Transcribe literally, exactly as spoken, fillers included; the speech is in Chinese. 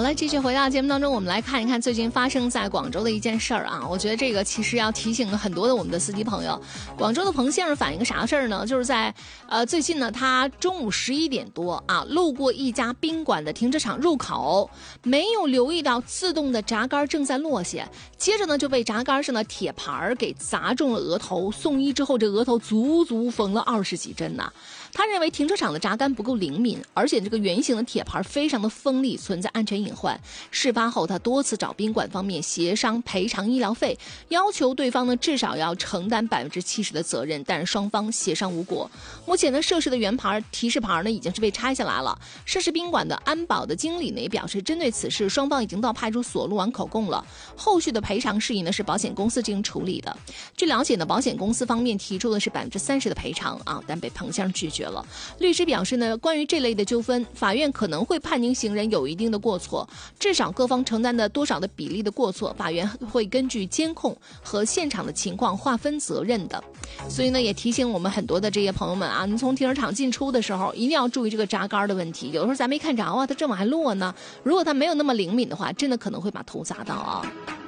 好了，继续回到节目当中，我们来看一看最近发生在广州的一件事儿啊。我觉得这个其实要提醒很多的我们的司机朋友。广州的彭先生反映个啥事儿呢？就是在呃最近呢，他中午十一点多啊，路过一家宾馆的停车场入口，没有留意到自动的闸杆正在落下，接着呢就被闸杆上的铁牌给砸中了额头，送医之后这额头足足缝了二十几针呐、啊。他认为停车场的闸杆不够灵敏，而且这个圆形的铁牌非常的锋利，存在安全隐患。事发后，他多次找宾馆方面协商赔偿医疗费，要求对方呢至少要承担百分之七十的责任，但是双方协商无果。目前呢，涉事的圆牌提示牌呢已经是被拆下来了。涉事宾馆的安保的经理呢也表示，针对此事，双方已经到派出所录完口供了，后续的赔偿事宜呢是保险公司进行处理的。据了解呢，保险公司方面提出的是百分之三十的赔偿啊，但被彭先生拒绝了。律师表示呢，关于这类的纠纷，法院可能会判定行人有一定的过错，至少各方承担的多少的比例的过错，法院会根据监控和现场的情况划分责任的。所以呢，也提醒我们很多的这些朋友们啊，你从停车场进出的时候，一定要注意这个闸杆的问题。有时候咱没看着啊，它这么还落呢，如果它没有那么灵敏的话，真的可能会把头砸到啊。